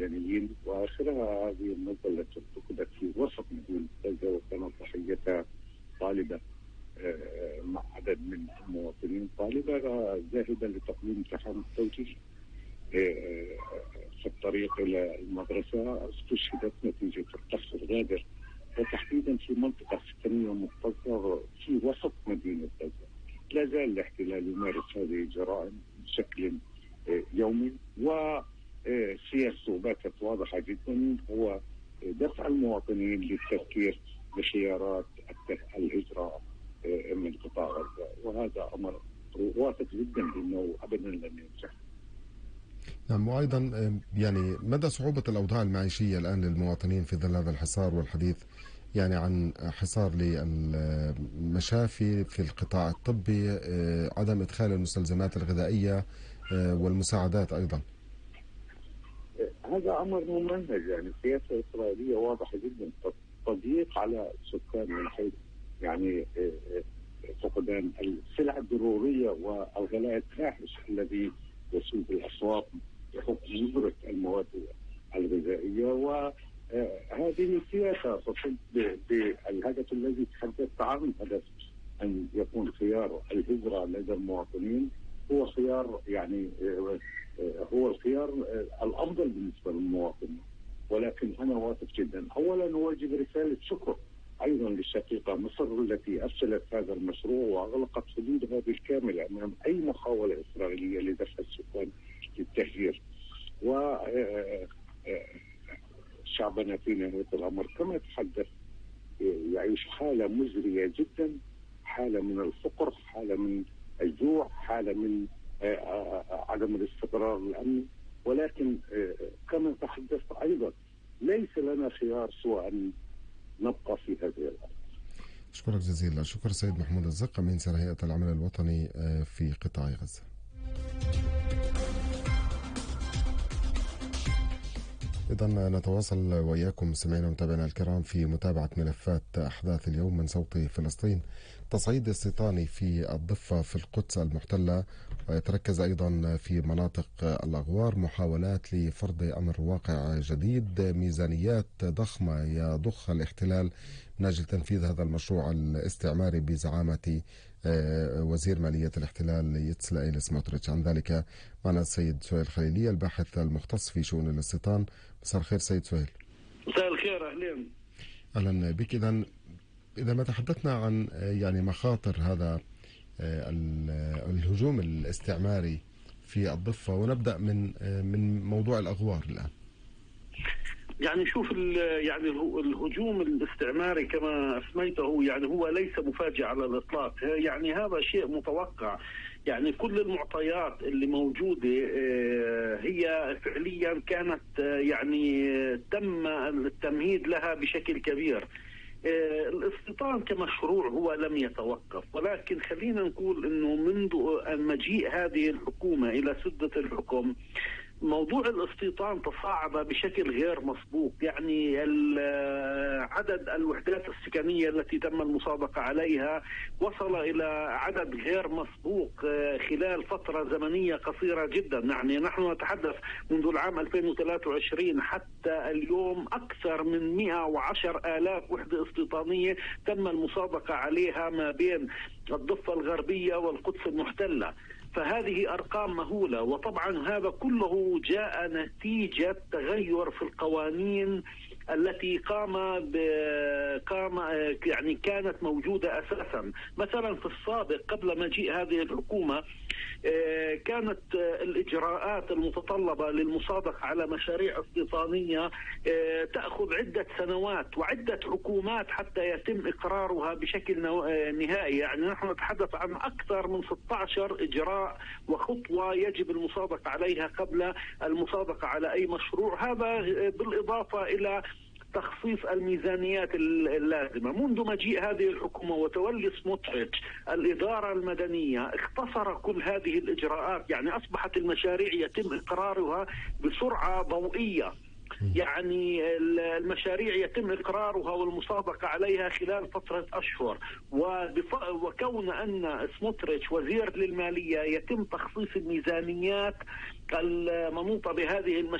المدنيين، وآخرها هذه النزلة التي ارتكبت في وسط مدينة غزة، وكانت ضحيتها طالبة مع عدد من المواطنين، طالبة ذاهبة لتقديم امتحان التوجيه في الطريق إلى المدرسة، استشهدت نتيجة القصف الغادر، وتحديدا في منطقة سكنية مختصرة في وسط مدينة غزة. لا زال الاحتلال يمارس هذه الجرائم بشكل يومي، وسياسته باتت واضحة جدا، هو دفع المواطنين للتفكير بخيارات الهجرة من قطاع غزة، وهذا أمر واثق جدا بأنه أبدا لن ينجح. نعم، وأيضا يعني مدى صعوبة الأوضاع المعيشية الآن للمواطنين في ظل هذا الحصار، والحديث يعني عن حصار للمشافي في القطاع الطبي، عدم إدخال المستلزمات الغذائية والمساعدات أيضا. هذا أمر ممنهج، يعني السياسة الإسرائيلية واضحة جدا، تضييق على السكان من حيث يعني فقدان السلع الضرورية والغلاء الفاحش الذي يسود الأسواق بحكم ندرة المواد الغذائية. وهذه السياسة تصب بالهدف الذي تحدثت عنه، هدف أن يكون خيار الهجرة لدى المواطنين هو خيار، يعني هو الخيار الأفضل بالنسبة للمواطنين. ولكن أنا واثق جدا، أولا نوجه رسالة شكر أيضا للشقيقة مصر التي أفشلت هذا المشروع وأغلقت حدودها بالكامل أمام أي محاولة إسرائيلية لدفع السكان للتهجير. وشعبنا في نهاية الأمر كما تحدث يعيش حالة مزرية جدا، حالة من الفقر، حالة من الجوع، حالة من عدم الاستقرار الأمني. ولكن كما تحدثت أيضا ليس لنا خيار سوى أن نبقى في هذه الأرض. أشكرك جزيلا. شكر سيد محمود الزق، أمين سر هيئة العمل الوطني في قطاع غزة. إذا نتواصل وإياكم مستمعينا ومتابعينا الكرام في متابعة ملفات أحداث اليوم من صوت فلسطين. تصعيد استيطاني في الضفة في القدس المحتلة، ويتركز أيضا في مناطق الأغوار، محاولات لفرض أمر واقع جديد، ميزانيات ضخمة يضخ الاحتلال من أجل تنفيذ هذا المشروع الاستعماري بزعامة وزير مالية الاحتلال يتسلائيل سموتريتش. عن ذلك معنا السيد سهيل خليلية الباحث المختص في شؤون الاستيطان. مساء الخير سيد سهيل. مساء الخير، أهلين. أهلا بك. إذا ما تحدثنا عن يعني مخاطر هذا الهجوم الاستعماري في الضفة، ونبدأ من موضوع الأغوار الآن. يعني شوف، يعني الهجوم الاستعماري كما أسميته يعني هو ليس مفاجئ على الإطلاق، يعني هذا شيء متوقع. يعني كل المعطيات اللي موجودة هي فعليا كانت يعني تم التمهيد لها بشكل كبير. الاستيطان كمشروع هو لم يتوقف، ولكن خلينا نقول انه منذ مجيء هذه الحكومة الى سدة الحكم موضوع الاستيطان تصاعد بشكل غير مسبوق. يعني عدد الوحدات السكنية التي تم المصادقة عليها وصل إلى عدد غير مسبوق خلال فترة زمنية قصيرة جدا. يعني نحن نتحدث منذ العام 2023 حتى اليوم أكثر من 110,000 وحدة استيطانية تم المصادقة عليها ما بين الضفة الغربية والقدس المحتلة. فهذه أرقام مهولة، وطبعا هذا كله جاء نتيجة تغير في القوانين التي يعني كانت موجودة أساسا. مثلا في السابق قبل مجيء هذه الحكومة كانت الإجراءات المتطلبة للمصادقة على مشاريع استيطانية تأخذ عدة سنوات وعدة حكومات حتى يتم إقرارها بشكل نهائي. يعني نحن نتحدث عن أكثر من 16 إجراء وخطوة يجب المصادقة عليها قبل المصادقة على أي مشروع. هذا بالإضافة إلى تخصيص الميزانيات اللازمة. منذ مجيء هذه الحكومة وتولي سموتريتش الإدارة المدنية اختصر كل هذه الإجراءات، يعني أصبحت المشاريع يتم إقرارها بسرعة ضوئية. يعني المشاريع يتم إقرارها والمصادقة عليها خلال فترة أشهر، وكون أن سموتريتش وزير للمالية يتم تخصيص الميزانيات المنوطة بهذه المشاريع